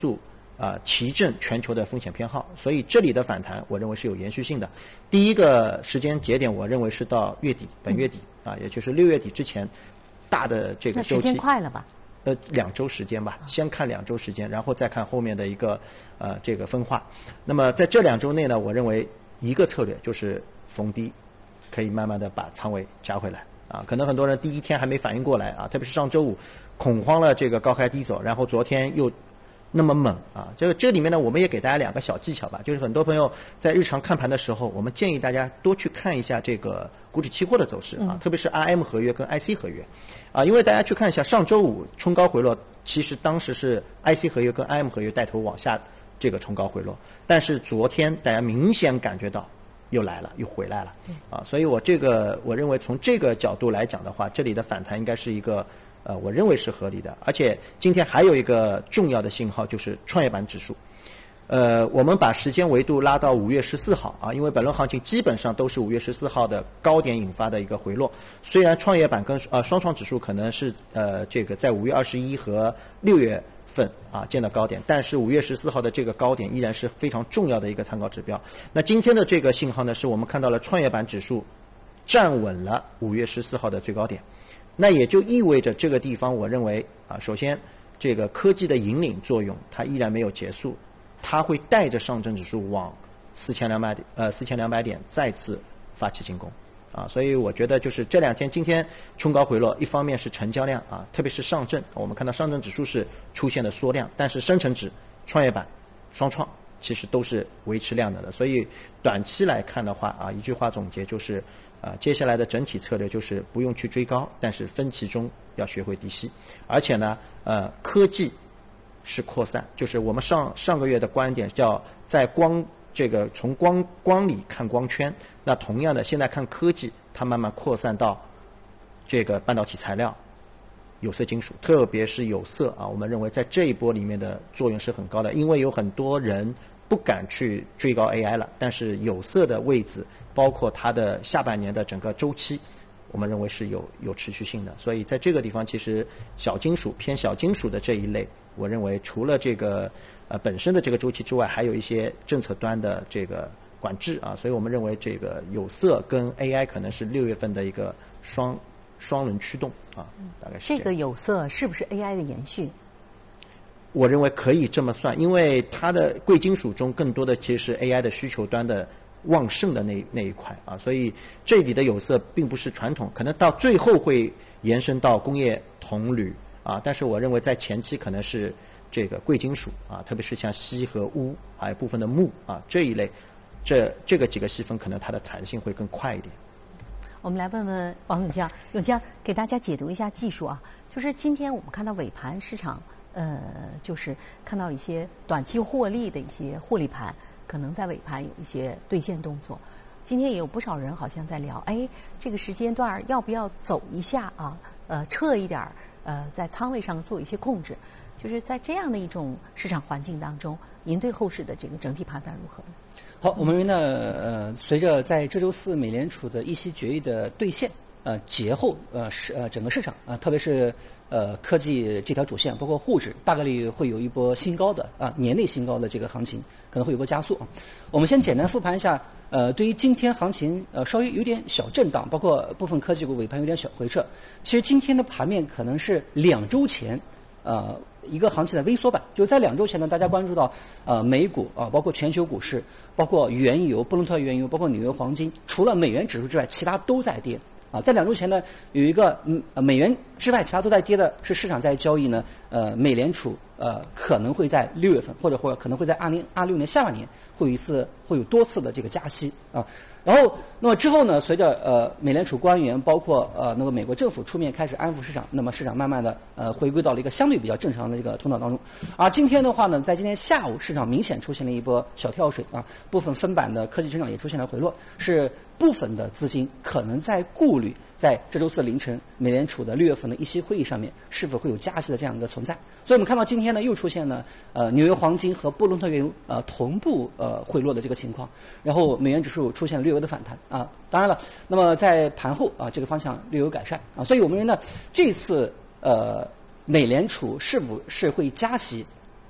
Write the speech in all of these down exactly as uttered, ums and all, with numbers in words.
素啊、呃、提振全球的风险偏好，所以这里的反弹我认为是有延续性的。第一个时间节点我认为是到月底，本月底啊，也就是六月底之前大的这个周期。 那时间快了吧？ 呃，两周时间吧，先看两周时间，然后再看后面的一个呃这个分化。那么在这两周内呢，我认为一个策略就是逢低可以慢慢的把仓位加回来啊。可能很多人第一天还没反应过来啊，特别是上周五恐慌了这个高开低走，然后昨天又那么猛啊。这个这里面呢，我们也给大家两个小技巧吧，就是很多朋友在日常看盘的时候，我们建议大家多去看一下这个股指期货的走势啊，特别是 R M 合约跟 I C 合约。啊，因为大家去看一下，上周五冲高回落，其实当时是 I C 合约跟 I M 合约带头往下这个冲高回落，但是昨天大家明显感觉到又来了，又回来了，啊，所以我这个我认为从这个角度来讲的话，这里的反弹应该是一个呃，我认为是合理的，而且今天还有一个重要的信号就是创业板指数。呃，我们把时间维度拉到五月十四号啊，因为本轮行情基本上都是五月十四号的高点引发的一个回落。虽然创业板跟呃双创指数可能是呃这个在五月二十一和六月份啊见到高点，但是五月十四号的这个高点依然是非常重要的一个参考指标。那今天的这个信号呢，是我们看到了创业板指数站稳了五月十四号的最高点，那也就意味着这个地方，我认为啊，首先这个科技的引领作用它依然没有结束。它会带着上证指数往四千两百点，呃，四千两百点再次发起进攻，啊，所以我觉得就是这两天，今天冲高回落，一方面是成交量啊，特别是上证，我们看到上证指数是出现了缩量，但是深成指、创业板、双创其实都是维持量能的，所以短期来看的话啊，一句话总结就是，啊，接下来的整体策略就是不用去追高，但是分歧中要学会低吸，而且呢，呃，科技是扩散，就是我们上上个月的观点叫在光这个从光光里看光圈，那同样的现在看科技，它慢慢扩散到这个半导体材料、有色金属，特别是有色啊，我们认为在这一波里面的作用是很高的，因为有很多人不敢去追高 A I 了，但是有色的位置，包括它的下半年的整个周期，我们认为是有有持续性的，所以在这个地方，其实小金属偏小金属的这一类，我认为除了这个呃本身的这个周期之外，还有一些政策端的这个管制啊，所以我们认为这个有色跟 A I 可能是六月份的一个双双轮驱动啊，大概是这样。 这个有色是不是 A I 的延续？ 我认为可以这么算，因为它的贵金属中更多的其实是 A I 的需求端的旺盛的那那一块啊，所以这里的有色并不是传统，可能到最后会延伸到工业铜铝啊，但是我认为在前期可能是这个贵金属啊，特别是像锡和钨，还有部分的钼啊这一类，这这个几个细分可能它的弹性会更快一点。 我们来问问王永江，永江给大家解读一下技术啊，就是今天我们看到尾盘市场，呃，就是看到一些短期获利的一些获利盘。可能在尾盘有一些兑现动作，今天也有不少人好像在聊，哎，这个时间段要不要走一下啊？呃，撤一点，呃，在仓位上做一些控制。就是在这样的一种市场环境当中，您对后市的这个整体判断如何？ 好，我们认为呢，呃，随着在这周四美联储的议息决议的兑现，呃，节后呃市呃整个市场啊、呃，特别是呃科技这条主线，包括沪指，大概率会有一波新高的啊、呃、年内新高的这个行情，可能会有一波加速啊。我们先简单复盘一下，呃，对于今天行情呃稍微有点小震荡，包括部分科技股尾盘有点小回撤。其实今天的盘面可能是两周前呃一个行情的微缩版，就是在两周前呢，大家关注到呃美股啊、呃，包括全球股市，包括原油、布伦特原油，包括纽约黄金，除了美元指数之外，其他都在跌。啊，在两周前呢，有一个嗯美元之外，其他都在跌的，是市场在交易呢。呃，美联储呃可能会在六月份，或者或者可能会在二零二六年下半年会有一次，会有多次的这个加息啊。然后，那么之后呢，随着呃美联储官员，包括呃那个美国政府出面开始安抚市场，那么市场慢慢的呃回归到了一个相对比较正常的这个通道当中。而今天的话呢，在今天下午，市场明显出现了一波小跳水啊，部分分板的科技成长也出现了回落，是部分的资金可能在顾虑，在这周四凌晨美联储的六月份的议息会议上面是否会有加息的这样一个存在。所以我们看到今天呢，又出现了呃纽约黄金和布伦特原油呃同步呃回落的这个情况，然后美元指数出现了略微的反弹啊。当然了，那么在盘后啊这个方向略有改善啊，所以我们认为呢，这次呃美联储是否是会加息，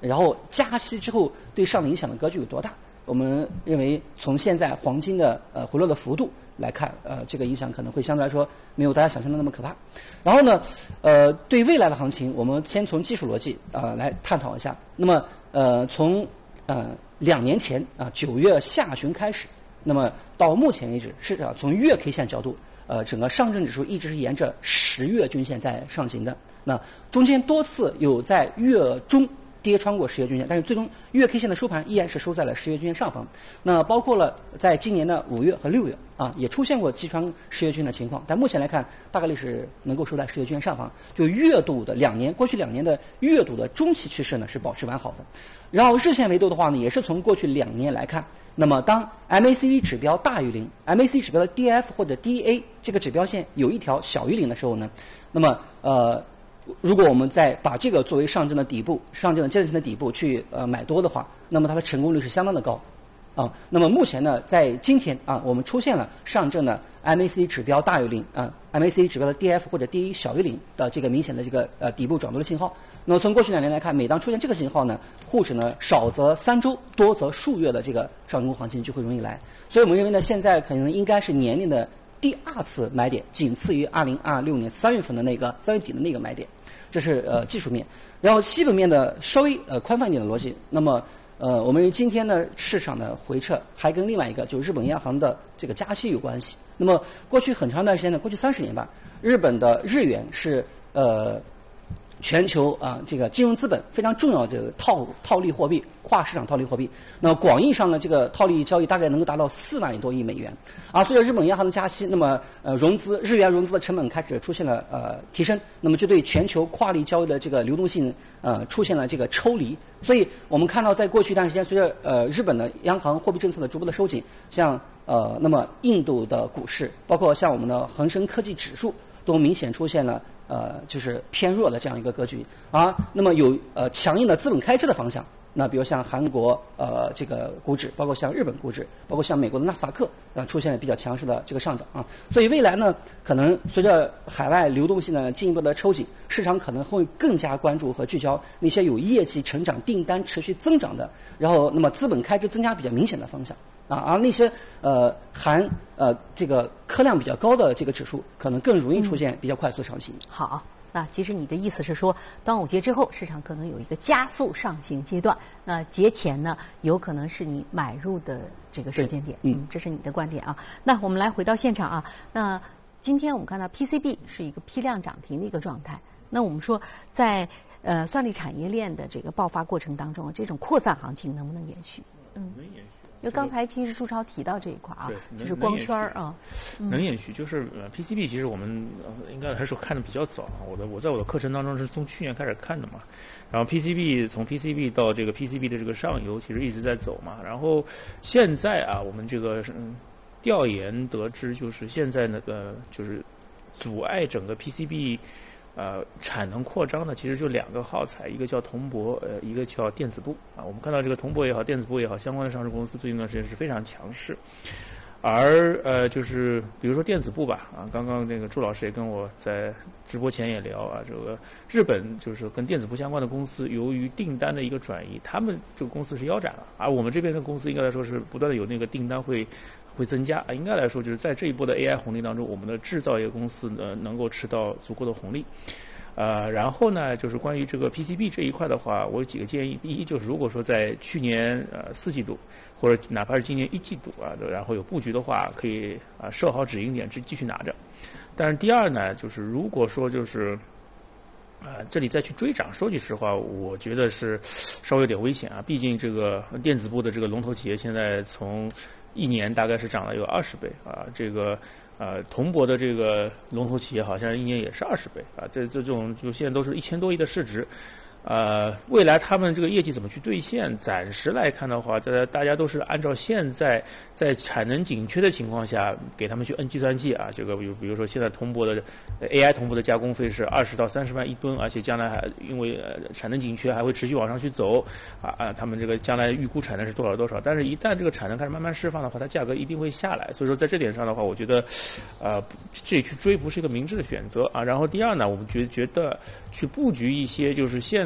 然后加息之后对上的影响的格局有多大？我们认为从现在黄金的呃回落的幅度来看，呃，这个影响可能会相对来说没有大家想象的那么可怕。然后呢，呃，对未来的行情，我们先从技术逻辑呃来探讨一下。那么呃，从呃两年前啊九月下旬开始，那么到目前为止，是啊从月 K 线角度，呃，整个上证指数一直是沿着十月均线在上行的。那中间多次有在月中跌穿过十月均线，但是最终月 K 线的收盘依然是收在了十月均线上方。那包括了在今年的五月和六月啊，也出现过击穿十月均的情况，但目前来看，大概率是能够收在十月均线上方。就月度的两年，过去两年的月度的中期趋势呢是保持完好的。然后日线维度的话呢，也是从过去两年来看，那么当 M A C D 指标大于零 ，M A C D 指标的 D F 或者 D A 这个指标线有一条小于零的时候呢，那么呃。如果我们再把这个作为上证的底部，上证的阶段性的底部去呃买多的话，那么它的成功率是相当的高，啊。那么目前呢，在今天啊，我们出现了上证的 M A C D 指标大于零啊 ，M A C D 指标的 D F 或者 D A 小于零的这个明显的这个呃底部转多的信号。那么从过去两年来看，每当出现这个信号呢，沪指呢少则三周，多则数月的这个上攻行情就会容易来。所以我们认为呢，现在可能应该是年内的第二次买点，仅次于二零二六年三月份的那个三月底的那个买点，这是呃技术面。然后基本面的稍微呃宽泛一点的逻辑，那么呃我们今天呢市场的回撤还跟另外一个就是日本央行的这个加息有关系。那么过去很长一段时间呢，过去三十年吧，日本的日元是呃。全球啊，这个金融资本非常重要的这个套套利货币，跨市场套利货币。那么广义上呢，这个套利交易大概能够达到四万多亿美元。啊，随着日本央行的加息，那么呃融资日元融资的成本开始出现了呃提升，那么就对全球跨利交易的这个流动性呃出现了这个抽离。所以我们看到，在过去一段时间，随着呃日本的央行货币政策的逐步的收紧，像呃那么印度的股市，包括像我们的恒生科技指数，都明显出现了。呃，就是偏弱的这样一个格局啊。那么有呃强硬的资本开支的方向，那比如像韩国呃这个股指，包括像日本股指，包括像美国的纳斯达克啊，出现了比较强势的这个上涨啊。所以未来呢，可能随着海外流动性的进一步的抽紧，市场可能会更加关注和聚焦那些有业绩成长、订单持续增长的，然后那么资本开支增加比较明显的方向。啊，而那些呃含呃这个科量比较高的这个指数，可能更容易出现比较快速的上行。 嗯、好，那其实你的意思是说，端午节之后，市场可能有一个加速上行阶段。那节前呢，有可能是你买入的这个时间点。嗯，这是你的观点啊。那我们来回到现场啊。那今天我们看到 P C B 是一个批量涨停的一个状态。那我们说在呃算力产业链的这个爆发过程当中，这种扩散行情能不能延续？嗯， 能延续。 因为刚才其实朱超提到这一块啊，就是光圈啊， 能延续。就是呃 P C B 其实我们应该来说看的比较早，我的我在我的课程当中是从去年开始看的嘛。然后 P C B 从 P C B 到这个 P C B 的这个上游，其实一直在走嘛。然后现在啊，我们这个嗯调研得知，就是现在呢呃就是阻碍整个 P C B。呃，产能扩张呢，其实就两个耗材，一个叫铜箔，呃，一个叫电子布啊。我们看到这个铜箔也好，电子布也好，相关的上市公司最近一段时间是非常强势。而呃，就是比如说电子布吧，啊，刚刚那个朱老师也跟我在直播前也聊啊，这个日本就是跟电子布相关的公司，由于订单的一个转移，他们这个公司是腰斩了，而我们这边的公司应该来说是不断的有那个订单会。会增加啊，应该来说就是在这一波的 A I 红利当中，我们的制造业公司呢能够吃到足够的红利。呃，然后呢，就是关于这个 P C B 这一块的话，我有几个建议。第一，就是如果说在去年呃四季度，或者哪怕是今年一季度啊，然后有布局的话，可以啊设好止盈点，继继续拿着。但是第二呢，就是如果说就是啊、呃、这里再去追涨，说句实话，我觉得是稍微有点危险啊。毕竟这个电子部的这个龙头企业现在从一年大概是涨了有二十倍啊，这个呃铜箔的这个龙头企业好像一年也是二十倍啊，这这种就现在都是一千多亿的市值，呃，未来他们这个业绩怎么去兑现？暂时来看的话，大大家都是按照现在在产能紧缺的情况下给他们去摁计算器啊，这个比如比如说现在铜箔的 A I 铜箔的加工费是二十到三十万一吨，而且将来还因为呃产能紧缺还会持续往上去走啊啊，他们这个将来预估产能是多少多少，但是一旦这个产能开始慢慢释放的话，它价格一定会下来，所以说在这点上的话，我觉得呃这去追不是一个明智的选择啊。然后第二呢，我们觉觉得去布局一些就是现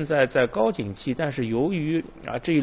现在在高景气，但是由于啊这一